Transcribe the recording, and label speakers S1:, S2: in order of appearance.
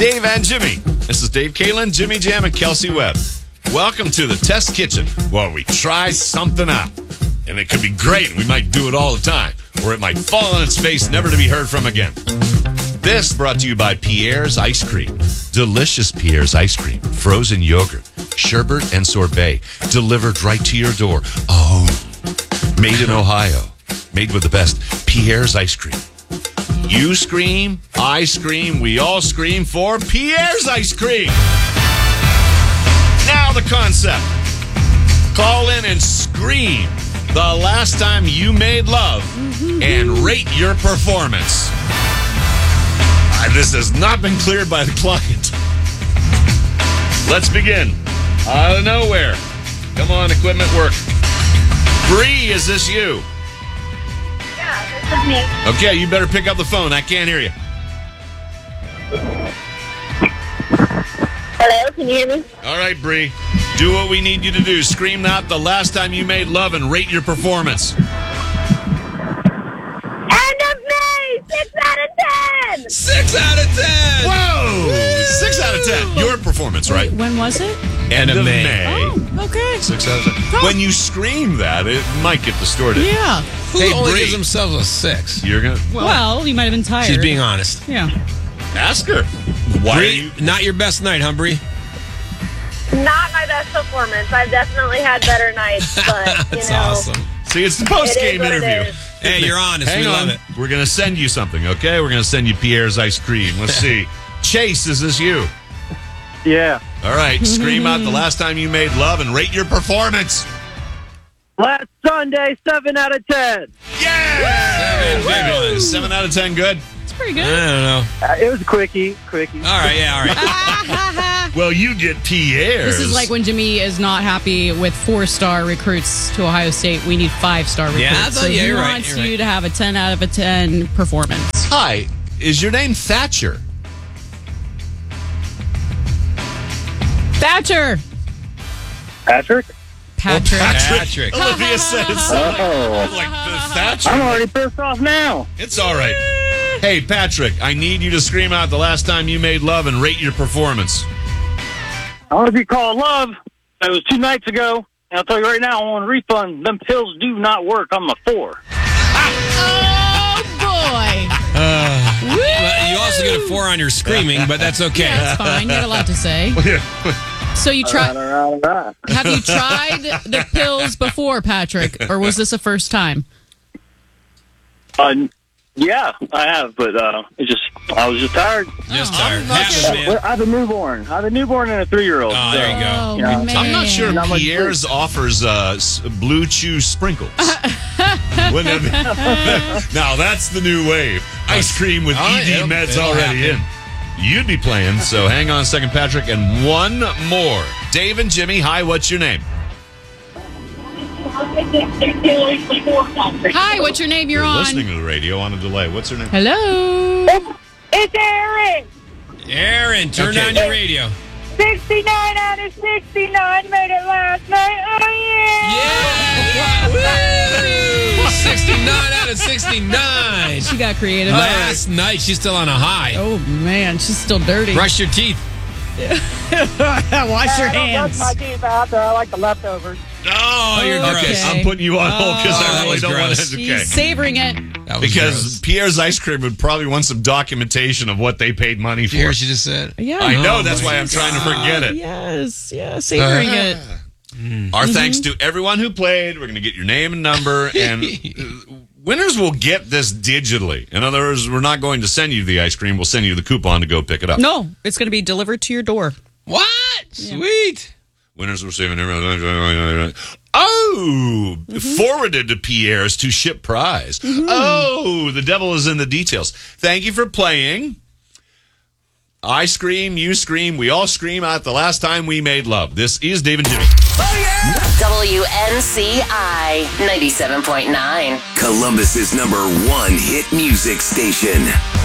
S1: Dave and Jimmy. This is Dave Kalen, Jimmy Jam, and Kelsey Webb. Welcome to the Test Kitchen, where we try something out. And it could be great, and we might do it all the time. Or it might fall on its face, never to be heard from again. This brought to you by Pierre's Ice Cream. Delicious Pierre's Ice Cream. Frozen yogurt, sherbet, and sorbet. Delivered right to your door. Oh, made in Ohio. Made with the best Pierre's Ice Cream. You scream, I scream, we all scream for Pierre's Ice Cream. Now the concept. Call in and scream the last time you made love and rate your performance. This has not been cleared by the client. Let's begin. Out of nowhere. Come on, equipment work. Bree, is this you?
S2: Yeah, this is me.
S1: Okay, you better pick up the phone. I can't hear you.
S2: Hello, can you hear me?
S1: All right, Bree. Do what we need you to do. Scream out the last time you made love and rate your performance.
S2: End of May! 6 out of 10!
S3: 6 out of 10.
S1: Whoa! 6 out of 10. Your performance, right?
S4: When was it?
S1: End of May.
S4: Oh, okay.
S1: 6 out of 10. When you scream that, it might get distorted.
S4: Yeah.
S3: Who
S1: Hey,
S3: only
S1: Bree.
S3: gives themselves a 6?
S1: You're going to...
S4: Well, you might have been tired.
S3: She's being honest.
S4: Yeah.
S1: ask her. Why are
S3: Bree,
S1: you...
S3: not your best night, huh, Bree?
S2: Not my best performance. I've definitely had better nights, but,
S3: That's awesome.
S1: See, it's the
S2: it
S1: post-game
S2: is what it
S1: interview.
S2: is.
S3: Hey, you're honest.
S1: Hang
S3: we
S1: on.
S3: love it.
S1: We're going to send you something, okay? We're going to send you Pierre's Ice Cream. Let's see. Chase, is this you?
S5: Yeah.
S1: All right. Scream out the last time you made love and rate your performance.
S5: Last Sunday, 7 out of 10.
S1: Yeah!
S3: Seven, big ones.
S1: 7 out of 10, good?
S4: It's pretty
S3: I
S4: good.
S3: don't know.
S5: It was a quickie.
S3: All right, yeah, all right.
S1: Well, you get Pierre's.
S4: This is like when Jimmy is not happy with 4-star recruits to Ohio State. We need 5-star recruits.
S3: Yeah, I thought-
S4: so
S3: yeah,
S4: he
S3: you're right,
S4: wants
S3: you're
S4: you
S3: right.
S4: to have a 10 out of a 10 performance.
S1: Hi. Is your name Thatcher?
S4: Thatcher.
S5: Patrick?
S4: Patrick.
S3: Patrick.
S1: Olivia said it's like
S5: Oh.
S1: the Thatcher.
S5: I'm already pissed off now.
S1: It's all right. Hey, Patrick, I need you to scream out the last time you made love and rate your performance.
S5: I want to be called love. It was 2 nights ago. And I'll tell you right now, I want a refund. Them pills do not work. I'm a 4.
S4: Oh, boy.
S3: Well, you also get a 4 on your screaming, but that's okay.
S4: That's fine. You have a lot to say. So you try.
S5: All right.
S4: Have you tried the pills before, Patrick, or was this a first time?
S5: Yeah, I have, but I was just tired.
S3: Just
S4: Oh,
S3: tired.
S4: okay.
S3: Happens, man.
S5: I have a newborn. I have a newborn and a 3-year-old.
S3: Oh, there you go.
S4: Oh,
S5: Yeah.
S4: man.
S1: I'm not sure
S5: Not much
S1: Pierre's offers Blue Chew sprinkles. Wouldn't it be? Now, that's the new wave. Ice cream with
S3: All right,
S1: ED meds
S3: it'll
S1: already
S3: happen.
S1: in. You'd be playing, so hang on a second, Patrick. And one more. Dave and Jimmy, hi, what's your name?
S4: Hi, what's your name? You're on.
S1: Listening to the radio on a delay. What's her name?
S4: Hello.
S2: It's Aaron!
S3: Aaron, turn
S1: Okay.
S3: down your radio.
S2: 69 out of 69 made it last night. Oh,
S3: Yeah! Woo! 69 out of 69.
S4: She got creative.
S3: Last night, she's still on a high.
S4: Oh, man. She's still dirty.
S3: Brush your teeth.
S4: Wash your hands.
S5: my teeth out there. I like the leftovers.
S3: Oh, you're
S4: Okay.
S3: gross.
S1: I'm putting you on hold because
S3: Oh,
S1: I
S3: that
S1: really
S3: was
S1: don't want
S3: gross.
S1: to.
S4: She's
S1: Okay.
S4: savoring it.
S3: That was
S1: Because
S3: gross.
S1: Pierre's Ice Cream would probably want some documentation of what they paid money for.
S3: You hear what she just said?
S4: Yeah.
S1: I know,
S3: Oh,
S1: that's
S3: my
S1: why I'm trying to forget it.
S4: Yes. Yeah. Savoring it.
S1: Our thanks to everyone who played. We're going to get your name and number, and winners will get this digitally. In other words, we're not going to send you the ice cream. We'll send you the coupon to go pick it up.
S4: No, it's going to be delivered to your door.
S3: What? Sweet.
S1: Winners receiving forwarded to Pierre's to ship prize. Oh, the devil is in the details. Thank you for playing. I scream, you scream, we all scream out the last time we made love. This is Dave and Jimmy.
S6: WNCI 97.9.
S7: Columbus's #1 hit music station.